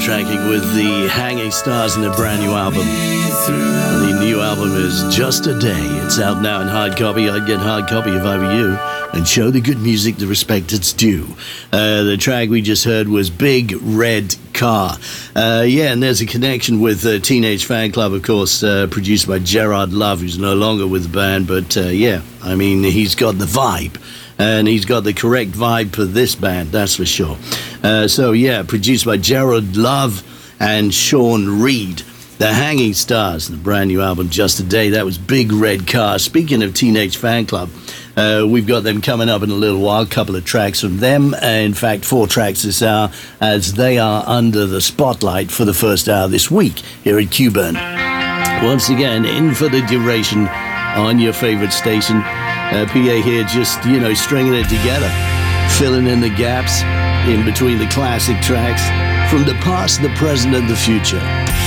tracking with the Hanging Stars in a brand new album. The new album is Just a Day. It's out now in hard copy. I'd get hard copy if I were you, and show the good music the respect it's due. The track we just heard was Big Red Car. And there's a connection with Teenage Fan Club, of course, produced by Gerard Love, who's no longer with the band, but he's got the vibe. And he's got the correct vibe for this band, that's for sure. Produced by Gerard Love and Sean Reed. The Hanging Stars, the brand new album, Just a Day. That was Big Red Car. Speaking of Teenage Fan Club, we've got them coming up in a little while. A couple of tracks from them. In fact, 4 tracks this hour, as they are under the spotlight for the first hour this week here at Q-Burn. Once again, in for the duration on your favorite station. PA here just, stringing it together, filling in the gaps in between the classic tracks from the past, the present, and the future.